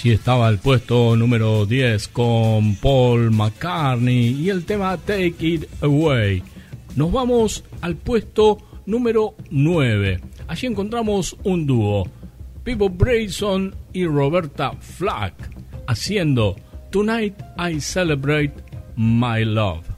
Allí estaba el puesto número 10 con Paul McCartney y el tema Take It Away. Nos vamos al puesto número 9. Allí encontramos un dúo, Peabo Bryson y Roberta Flack, haciendo Tonight I Celebrate My Love.